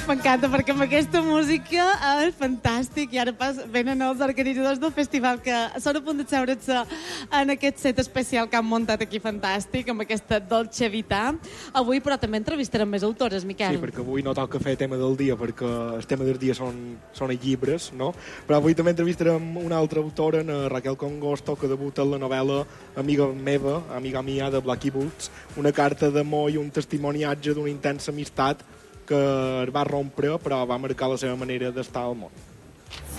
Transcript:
M'encanta, perquè amb aquesta música és fantàstic i ara venen els organitzadors del festival que són a punt de seure's en aquest set especial que han muntat aquí fantàstic, amb aquesta Dolce Vita. Avui, però, també entrevistarem més autores, Miquel. Sí, perquè avui no toca fer tema del dia, perquè el tema del dia són els llibres, no? Però avui també entrevistarem una altra autora, Raquel Congosto, que debuta en la novel·la Amiga meva, amiga mia, de Blackie Boots, una carta d'amor i un testimoniatge d'una intensa amistat que es va rompre, però va marcar la seva manera d'estar al món.